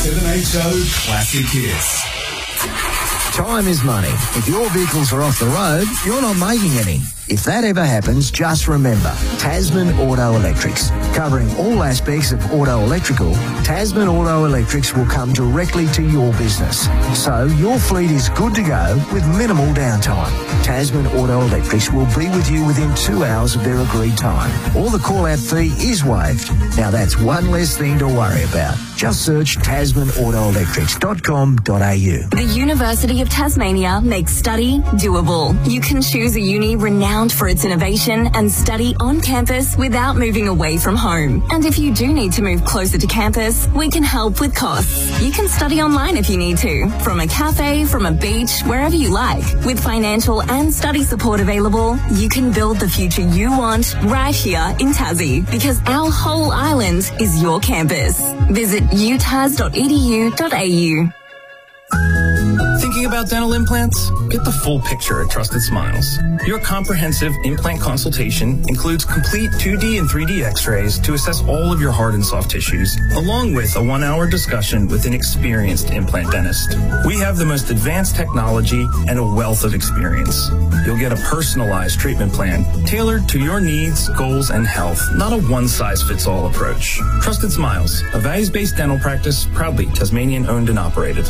7HO Classic Hits. Time is money. If your vehicles are off the road, you're not making any. If that ever happens, just remember, Tasman Auto Electrics. Covering all aspects of auto electrical, Tasman Auto Electrics will come directly to your business. So your fleet is good to go with minimal downtime. Tasman Auto Electrics will be with you within 2 hours of their agreed time. Or the call-out fee is waived. Now that's one less thing to worry about. Just search tasmanautoelectrics.com.au. The University of Tasmania makes study doable. You can choose a uni renowned for its innovation and study on campus without moving away from home. And if you do need to move closer to campus, we can help with costs. You can study online if you need to, from a cafe, from a beach, wherever you like. With financial and study support available, you can build the future you want right here in Tassie, because our whole island is your campus. Visit utas.edu.au. Thinking about dental implants? Get the full picture at Trusted Smiles. Your comprehensive implant consultation includes complete 2D and 3D x-rays to assess all of your hard and soft tissues, along with a 1-hour discussion with an experienced implant dentist. We have the most advanced technology and a wealth of experience. You'll get a personalized treatment plan tailored to your needs, goals, and health, not a one-size-fits-all approach. Trusted Smiles, a values-based dental practice, proudly Tasmanian-owned and operated.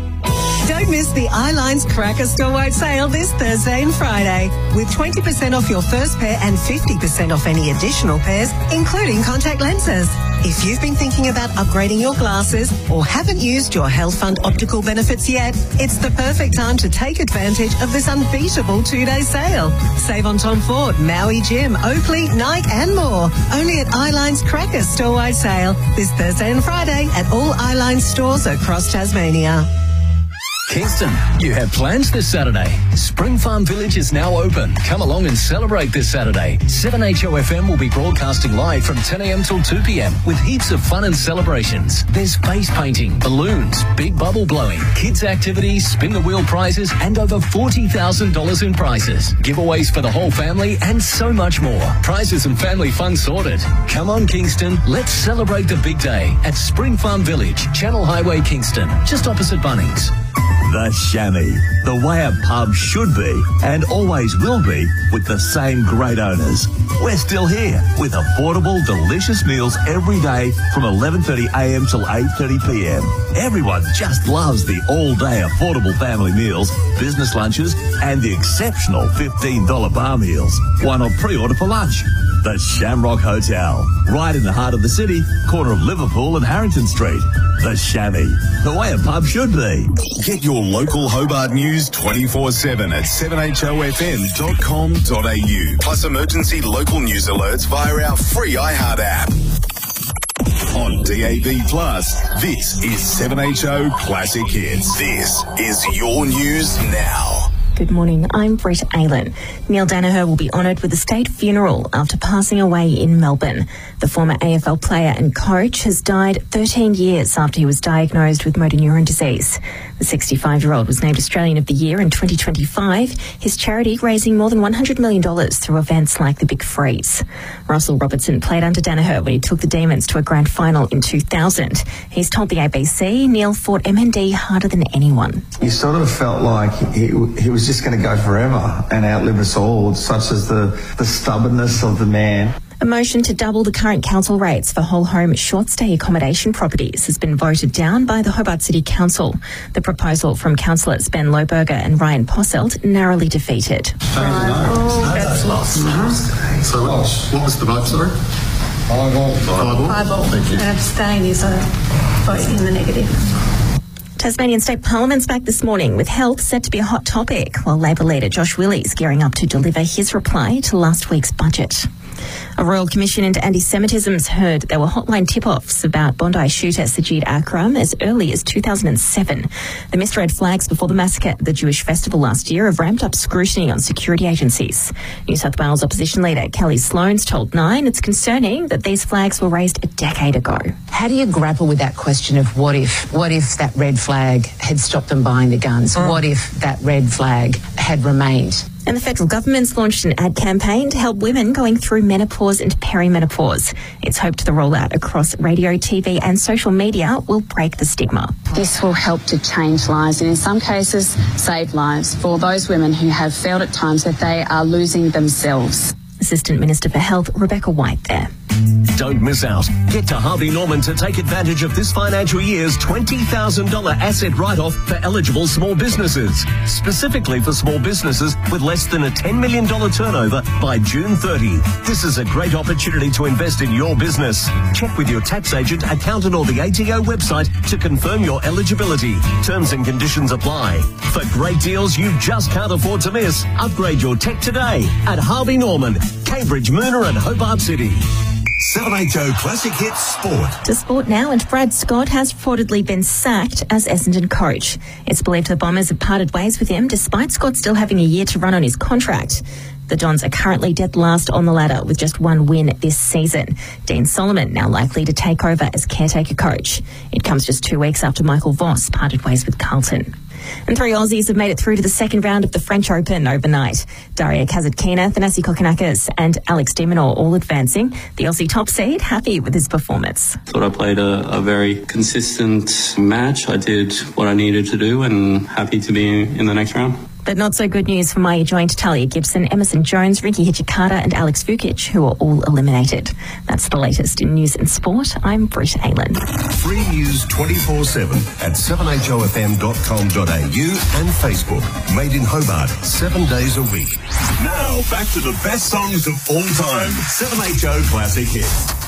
Don't miss the Eyelines Cracker Store-wide sale this Thursday and Friday, with 20% off your first pair and 50% off any additional pairs, including contact lenses. If you've been thinking about upgrading your glasses or haven't used your Health Fund optical benefits yet, it's the perfect time to take advantage of this unbeatable 2-day sale. Save on Tom Ford, Maui Jim, Oakley, Nike and more. Only at Eyelines Cracker Store-wide sale this Thursday and Friday at all Eyelines stores across Tasmania. Kingston, you have plans this Saturday. Spring Farm Village is now open. Come along and celebrate this Saturday. 7HO FM will be broadcasting live from 10 a.m. till 2 p.m. with heaps of fun and celebrations. There's face painting, balloons, big bubble blowing, kids activities, spin the wheel prizes, and over $40,000 in prizes. Giveaways for the whole family and so much more. Prizes and family fun sorted. Come on, Kingston. Let's celebrate the big day at Spring Farm Village, Channel Highway, Kingston, just opposite Bunnings. The Chamois, the way a pub should be and always will be, with the same great owners. We're still here with affordable, delicious meals every day from 11:30 a.m. till 8:30 p.m. Everyone just loves the all-day affordable family meals, business lunches and the exceptional $15 bar meals. Why not pre-order for lunch? The Shamrock Hotel, right in the heart of the city, corner of Liverpool and Harrington Street. The Chamois, the way a pub should be. Get your local Hobart news 24/7 at 7HOFM.com.au. Plus emergency local news alerts via our free iHeart app. On DAB+, this is 7HO Classic Hits. This is your news now. Good morning, I'm Brett Aylen. Neil Daniher will be honoured with a state funeral after passing away in Melbourne. The former AFL player and coach has died 13 years after he was diagnosed with motor neuron disease. The 65-year-old was named Australian of the Year in 2025, his charity raising more than $100 million through events like the Big Freeze. Russell Robertson played under Daniher when he took the Demons to a grand final in 2000. He's told the ABC Neil fought MND harder than anyone. You sort of felt like he was just going to go forever and outlive us all, such as the stubbornness of the man. A motion to double the current council rates for whole home short stay accommodation properties has been voted down by the Hobart City Council. The proposal from councillors Ben Lohberger and Ryan Posselt narrowly defeated. That's lost. So what was the vote, sorry? 5-all. Thank you. And abstain is a vote in the negative. Tasmanian State Parliament's back this morning with health set to be a hot topic, while Labor leader Josh Willey's gearing up to deliver his reply to last week's budget. A Royal Commission into Anti-Semitism's heard there were hotline tip-offs about Bondi shooter Sajid Akram as early as 2007. The missed red flags before the massacre at the Jewish festival last year have ramped up scrutiny on security agencies. New South Wales opposition leader Kelly Sloan's told Nine it's concerning that these flags were raised a decade ago. How do you grapple with that question of what if that red flag had stopped them buying the guns? What if that red flag had remained? And the federal government's launched an ad campaign to help women going through menopause and perimenopause. It's hoped the rollout across radio, TV and social media will break the stigma. This will help to change lives and in some cases save lives for those women who have felt at times that they are losing themselves. Assistant Minister for Health, Rebecca White there. Don't miss out. Get to Harvey Norman to take advantage of this financial year's $20,000 asset write-off for eligible small businesses. Specifically for small businesses with less than a $10 million turnover by June 30. This is a great opportunity to invest in your business. Check with your tax agent, accountant or the ATO website to confirm your eligibility. Terms and conditions apply. For great deals you just can't afford to miss, upgrade your tech today at Harvey Norman, Cambridge, Moona and Hobart City. 7HO Classic Hits Sport. To sport now, and Brad Scott has reportedly been sacked as Essendon coach. It's believed the Bombers have parted ways with him, despite Scott still having a year to run on his contract. The Dons are currently dead last on the ladder with just one win this season. Dean Solomon now likely to take over as caretaker coach. It comes just 2 weeks after Michael Voss parted ways with Carlton. And 3 Aussies have made it through to the second round of the French Open overnight. Daria Kasatkina, Thanasi Kokkinakis and Alex de Minaur all advancing. The Aussie top seed happy with his performance. Thought I played a very consistent match. I did what I needed to do and happy to be in the next round. But not so good news for Maya joined Talia Gibson, Emerson Jones, Rinky Hijikata and Alex Vukic, who are all eliminated. That's the latest in news and sport. I'm Britt Aylan. Free news 24/7 at 7hofm.com.au and Facebook. Made in Hobart 7 days a week. Now back to the best songs of all time. 7HO Classic Hits.